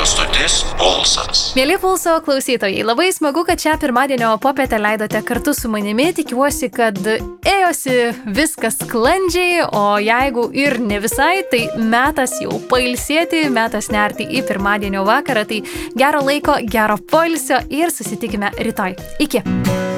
Radio stotis Pulsas. Mėly Pulso klausytojai, labai smagu, kad šią pirmadienio popietę leidote kartu su manimi. Tikiuosi, kad ėjosi viskas sklandžiai, o jeigu ir ne visai, tai metas jau pailsėti, metas nerti į pirmadienio vakarą. Tai gero laiko, gero poilsio ir susitikime rytoj. Iki.